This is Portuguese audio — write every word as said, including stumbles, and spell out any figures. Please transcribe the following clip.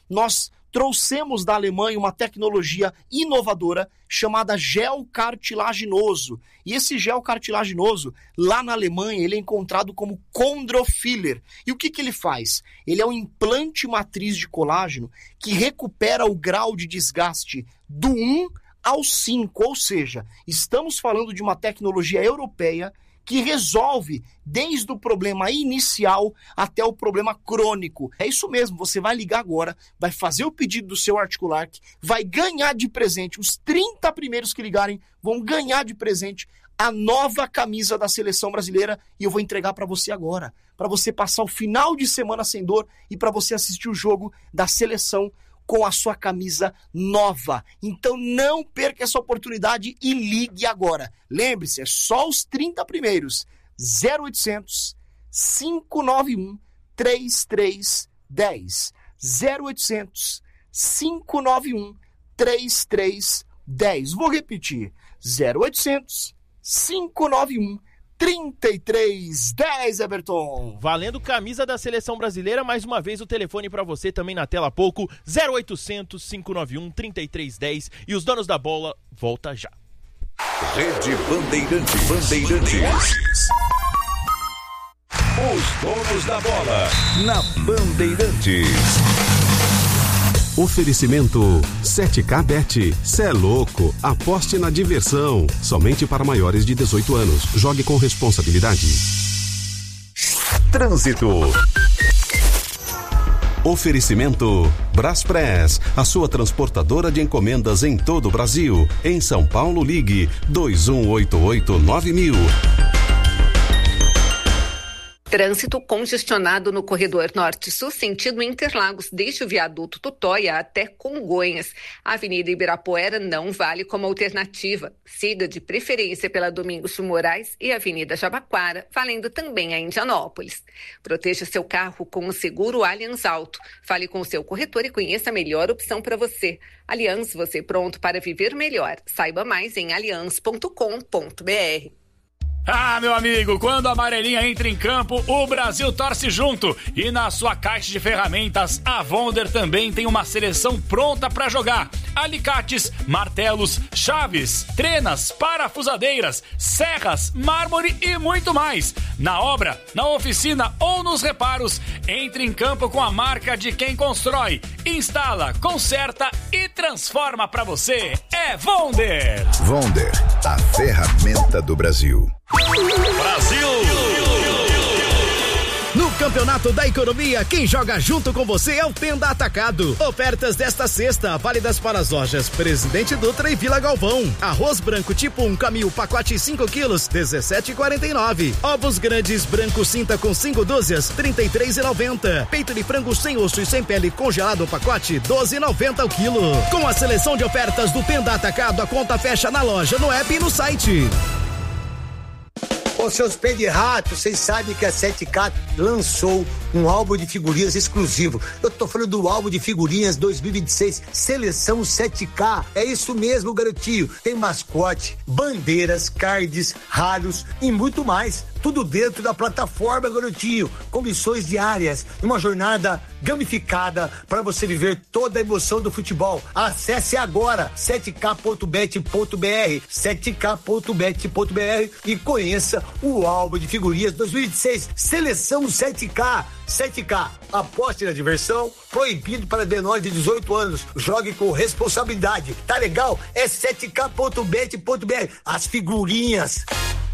nós trouxemos da Alemanha uma tecnologia inovadora chamada gel cartilaginoso. E esse gel cartilaginoso, lá na Alemanha, ele é encontrado como Chondrofiller. E o que, que ele faz? Ele é um implante matriz de colágeno que recupera o grau de desgaste do um ao cinco. Ou seja, estamos falando de uma tecnologia europeia que resolve desde o problema inicial até o problema crônico. É isso mesmo, você vai ligar agora, vai fazer o pedido do seu Articularc, vai ganhar de presente, os trinta primeiros que ligarem vão ganhar de presente a nova camisa da Seleção Brasileira e eu vou entregar para você agora, para você passar o final de semana sem dor e para você assistir o jogo da Seleção com a sua camisa nova. Então não perca essa oportunidade e ligue agora. Lembre-se, é só os trinta primeiros. zero oitocentos, cinco nove um, três três um zero. zero oitocentos, cinco nove um, três três um zero. Vou repetir. zero oitocentos, cinco nove um, trinta e três dez, Everton. Valendo camisa da Seleção Brasileira, mais uma vez o telefone para você também na tela há pouco, zero oitocentos, cinco nove um, trinta e três dez, e os donos da bola, volta já. Rede Bandeirantes. Bandeirantes. Os donos da bola na Bandeirantes. Oferecimento sete K Bet. Cê é louco. Aposte na diversão. Somente para maiores de dezoito anos. Jogue com responsabilidade. Trânsito. Oferecimento Braspress, a sua transportadora de encomendas em todo o Brasil. Em São Paulo, ligue dois um oito oito nove mil. Trânsito congestionado no corredor norte-sul, sentido Interlagos, desde o viaduto Tutóia até Congonhas. A Avenida Ibirapuera não vale como alternativa. Siga de preferência pela Domingos de Moraes e Avenida Jabaquara, valendo também a Indianópolis. Proteja seu carro com o seguro Allianz Auto. Fale com o seu corretor e conheça a melhor opção para você. Allianz, você pronto para viver melhor. Saiba mais em allianz ponto com ponto b r. Ah, meu amigo, quando a amarelinha entra em campo, o Brasil torce junto. E na sua caixa de ferramentas, a Wonder também tem uma seleção pronta para jogar. Alicates, martelos, chaves, trenas, parafusadeiras, serras, mármore e muito mais. Na obra, na oficina ou nos reparos, entre em campo com a marca de quem constrói, instala, conserta e transforma para você. É Wonder. Wonder, a ferramenta do Brasil. Brasil! No Campeonato da Economia, quem joga junto com você é o Tenda Atacado. Ofertas desta sexta, válidas para as lojas Presidente Dutra e Vila Galvão. Arroz branco tipo um camil, pacote cinco quilos, dezessete e quarenta e nove. Ovos grandes branco cinta com cinco dúzias, trinta e três e noventa. Peito de frango sem osso e sem pele congelado, pacote doze e noventa o quilo. Com a seleção de ofertas do Tenda Atacado, a conta fecha na loja, no app e no site. Ô, seus pés de rato, vocês sabem que a sete K lançou um álbum de figurinhas exclusivo. Eu tô falando do álbum de figurinhas dois mil e vinte e seis, Seleção sete K. É isso mesmo, garotinho. Tem mascote, bandeiras, cards, raros e muito mais. Tudo dentro da plataforma, garotinho. Com missões diárias e uma jornada gamificada para você viver toda a emoção do futebol. Acesse agora sete k ponto bet ponto b r, sete k ponto bet ponto b r e conheça o álbum de figurinhas dois mil e vinte e seis, Seleção sete K. sete K, aposte na diversão, proibido para menores de dezoito anos. Jogue com responsabilidade. Tá legal? É sete k ponto bet ponto b r. As figurinhas